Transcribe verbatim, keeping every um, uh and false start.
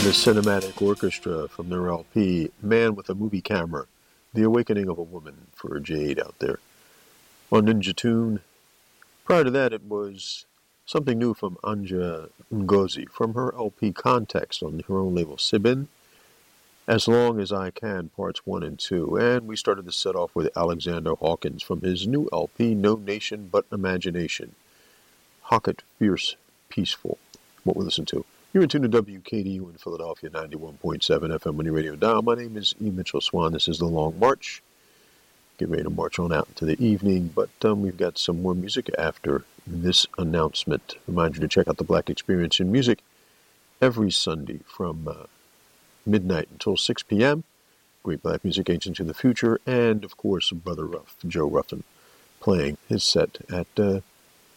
The Cinematic Orchestra from their L P, Man with a Movie Camera, The Awakening of a Woman for Jade out there. On Ninja Tune, prior to that it was something new from Anja Ngozi from her L P Context on her own label Sibin, As Long As I Can, Parts one and two. And we started the set off with Alexander Hawkins from his new L P, No Nation But Imagination. Hocket Fierce Peaceful, what we listen to. You're in tune to W K D U in Philadelphia, ninety-one point seven F M on your radio dial. My name is E. Mitchell Swan. This is The Long March. Get ready to march on out into the evening, but um, we've got some more music after this announcement. Remind you to check out the Black Experience in Music every Sunday from uh, midnight until six p.m. Great black music age into the future, and of course, Brother Ruff, Joe Ruffin, playing his set at uh,